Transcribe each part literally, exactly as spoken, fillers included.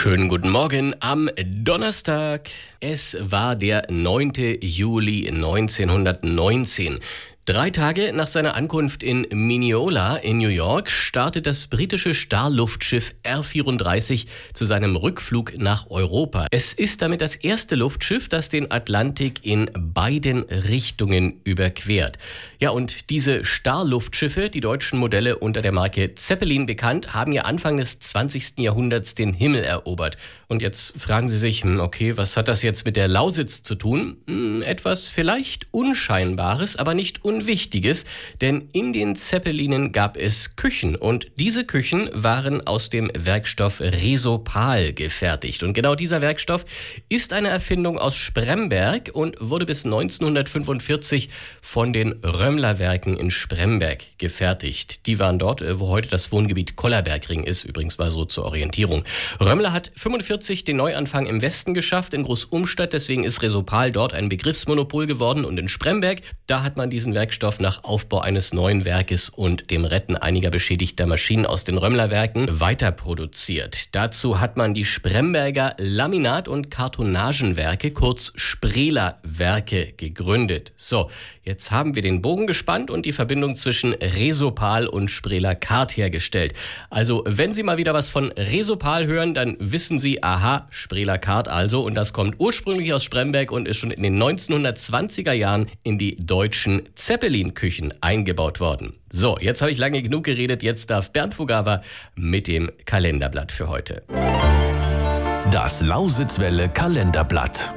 Schönen guten Morgen am Donnerstag. Es war der neunte Juli neunzehnhundertneunzehn. Drei Tage nach seiner Ankunft in Mineola in New York startet das britische Starluftschiff R vierunddreißig zu seinem Rückflug nach Europa. Es ist damit das erste Luftschiff, das den Atlantik in beiden Richtungen überquert. Ja, und diese Starluftschiffe, die deutschen Modelle unter der Marke Zeppelin bekannt, haben ja Anfang des zwanzigsten Jahrhunderts den Himmel erobert. Und jetzt fragen Sie sich, okay, was hat das jetzt mit der Lausitz zu tun? Hm, etwas vielleicht Unscheinbares, aber nicht Unwichtiges, denn in den Zeppelinen gab es Küchen und diese Küchen waren aus dem Werkstoff Resopal gefertigt. Und genau dieser Werkstoff ist eine Erfindung aus Spremberg und wurde bis neunzehnhundertfünfundvierzig von den Römmler-Werken in Spremberg gefertigt. Die waren dort, wo heute das Wohngebiet Kollerbergring ist, übrigens mal so zur Orientierung. Römmler hat fünfundvierzig den Neuanfang im Westen geschafft, in Groß-Umstadt, deswegen ist Resopal dort ein Begriffsmonopol geworden und in Spremberg, da hat man diesen Werkstoff nach Aufbau eines neuen Werkes und dem Retten einiger beschädigter Maschinen aus den Römmler-Werken weiter produziert. Dazu hat man die Spremberger Laminat- und Kartonagenwerke, kurz Spreler-Werke, gegründet. So, jetzt haben wir den Bogen gespannt und die Verbindung zwischen Resopal und Spreler Kart hergestellt. Also, wenn Sie mal wieder was von Resopal hören, dann wissen Sie, aha, Spreler Kart also, und das kommt ursprünglich aus Spremberg und ist schon in den neunzehnhundertzwanziger Jahren in die deutschen Zeppelin-Küchen eingebaut worden. So, jetzt habe ich lange genug geredet, jetzt darf Bernd Fugava mit dem Kalenderblatt für heute. Das Lausitzwelle Kalenderblatt.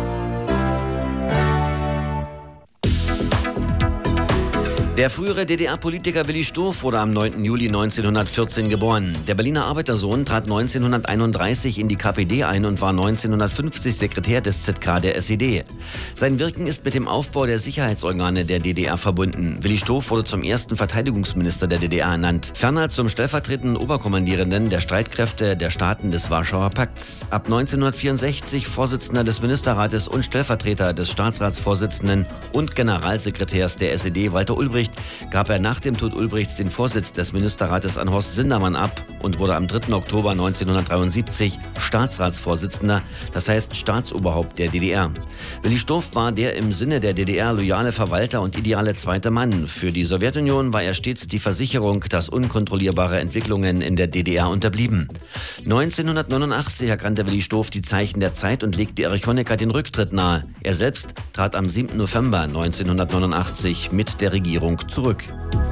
Der frühere D D R-Politiker Willi Stoph wurde am neunten Juli neunzehnhundertvierzehn geboren. Der Berliner Arbeitersohn trat neunzehnhunderteinunddreißig in die K P D ein und war neunzehnhundertfünfzig Sekretär des Z K der S E D. Sein Wirken ist mit dem Aufbau der Sicherheitsorgane der D D R verbunden. Willi Stoph wurde zum ersten Verteidigungsminister der D D R ernannt, ferner zum stellvertretenden Oberkommandierenden der Streitkräfte der Staaten des Warschauer Pakts. Ab neunzehnhundertvierundsechzig Vorsitzender des Ministerrates und Stellvertreter des Staatsratsvorsitzenden und Generalsekretärs der S E D Walter Ulbricht gab er nach dem Tod Ulbrichts den Vorsitz des Ministerrates an Horst Sindermann ab und wurde am dritten Oktober neunzehnhundertdreiundsiebzig Staatsratsvorsitzender, das heißt Staatsoberhaupt der D D R. Willi Stoph war der im Sinne der D D R loyale Verwalter und ideale zweite Mann. Für die Sowjetunion war er stets die Versicherung, dass unkontrollierbare Entwicklungen in der D D R unterblieben. neunzehnhundertneunundachtzig erkannte Willi Stoph die Zeichen der Zeit und legte Erich Honecker den Rücktritt nahe. Er selbst trat am siebten November neunzehnhundertneunundachtzig mit der Regierung zurück.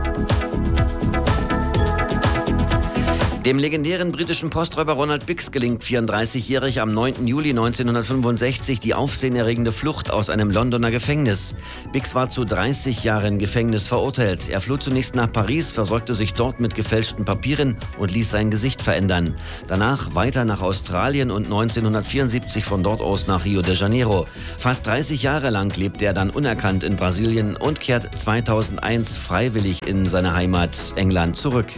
Dem legendären britischen Posträuber Ronald Biggs gelingt vierunddreißigjährig am neunten Juli neunzehnhundertfünfundsechzig die aufsehenerregende Flucht aus einem Londoner Gefängnis. Biggs war zu dreißig Jahren Gefängnis verurteilt. Er floh zunächst nach Paris, versorgte sich dort mit gefälschten Papieren und ließ sein Gesicht verändern. Danach weiter nach Australien und neunzehnhundertvierundsiebzig von dort aus nach Rio de Janeiro. Fast dreißig Jahre lang lebte er dann unerkannt in Brasilien und kehrt zweitausendeins freiwillig in seine Heimat England zurück.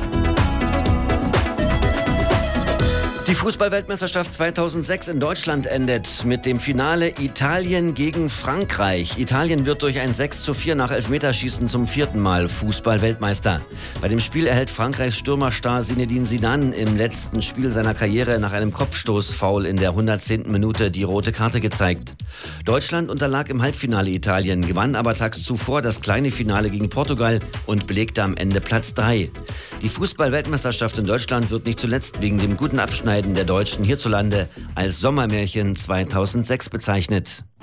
Die Fußball-Weltmeisterschaft zweitausendsechs in Deutschland endet mit dem Finale Italien gegen Frankreich. Italien wird durch ein sechs zu vier nach Elfmeterschießen zum vierten Mal Fußball-Weltmeister. Bei dem Spiel erhält Frankreichs Stürmerstar Zinedine Zidane im letzten Spiel seiner Karriere nach einem Kopfstoßfoul in der hundertzehnten Minute die rote Karte gezeigt. Deutschland unterlag im Halbfinale Italien, gewann aber tags zuvor das kleine Finale gegen Portugal und belegte am Ende Platz drei. Die Fußball-Weltmeisterschaft in Deutschland wird nicht zuletzt wegen dem guten Abschneiden der Deutschen hierzulande als Sommermärchen zweitausendsechs bezeichnet.